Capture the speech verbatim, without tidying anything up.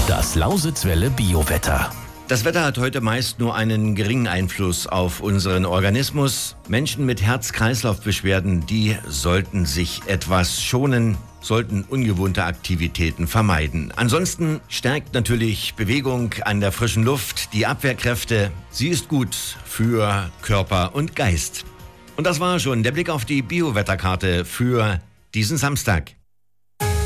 Das Lausitzwelle Biowetter. Das Wetter hat heute meist nur einen geringen Einfluss auf unseren Organismus. Menschen mit Herz-Kreislauf-Beschwerden, die sollten sich etwas schonen, sollten ungewohnte Aktivitäten vermeiden. Ansonsten stärkt natürlich Bewegung an der frischen Luft die Abwehrkräfte. Sie ist gut für Körper und Geist. Und das war schon der Blick auf die Biowetterkarte für diesen Samstag.